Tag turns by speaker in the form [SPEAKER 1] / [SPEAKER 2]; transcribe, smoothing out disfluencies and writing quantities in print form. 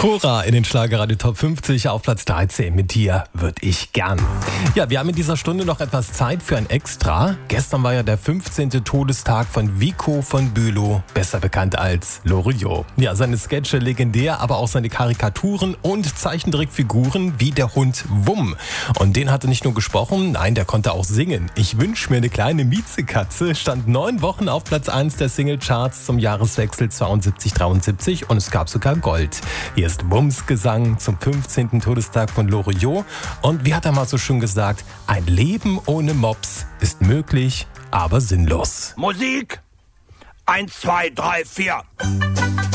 [SPEAKER 1] Cora in den Schlagerradio Top 50 auf Platz 13. Mit dir würd ich gern. Ja, wir haben in dieser Stunde noch etwas Zeit für ein Extra. Gestern war ja der 15. Todestag von Vico von Bülow, besser bekannt als Loriot. Ja, seine Sketche legendär, aber auch seine Karikaturen und Zeichentrickfiguren wie der Hund Wumm. Und den hatte nicht nur gesprochen, nein, der konnte auch singen. Ich wünsch mir eine kleine Miezekatze stand 9 Wochen auf Platz 1 der Singlecharts zum Jahreswechsel 72-73 und es gab sogar Gold. Hier ist Wumms Gesang zum 15. Todestag von Loriot. Und wie hat er mal so schön gesagt, ein Leben ohne Mops ist möglich, aber sinnlos.
[SPEAKER 2] Musik 1, 2, 3, 4.